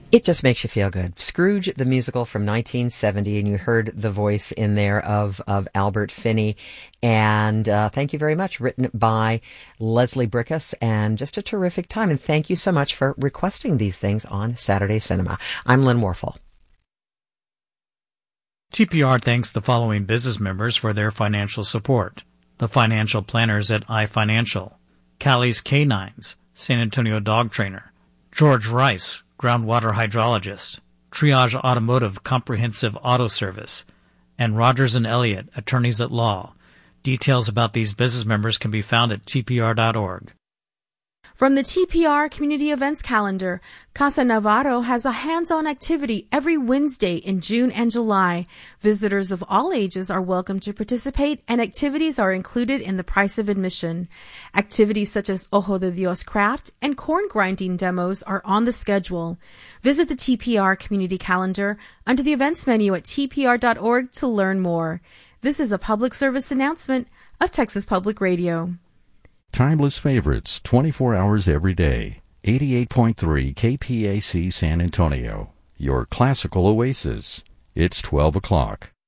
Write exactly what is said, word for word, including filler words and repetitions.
It just makes you feel good. Scrooge, the musical from nineteen seventy, and you heard the voice in there of, of Albert Finney. And uh, thank you very much. Written by Leslie Brickus, and just a terrific time. And thank you so much for requesting these things on Saturday Cinema. I'm Lynn Warfel. T P R thanks the following business members for their financial support. The financial planners at iFinancial, Callie's Canines, San Antonio Dog Trainer, George Rice, Groundwater Hydrologist, Triage Automotive Comprehensive Auto Service, and Rogers and Elliott, Attorneys at Law. Details about these business members can be found at T P R dot org. From the T P R Community Events Calendar, Casa Navarro has a hands-on activity every Wednesday in June and July. Visitors of all ages are welcome to participate, and activities are included in the price of admission. Activities such as Ojo de Dios craft and corn grinding demos are on the schedule. Visit the T P R Community Calendar under the events menu at T P R dot org to learn more. This is a public service announcement of Texas Public Radio. Timeless favorites, twenty-four hours every day. eighty-eight point three K P A C San Antonio, your classical oasis. It's twelve o'clock.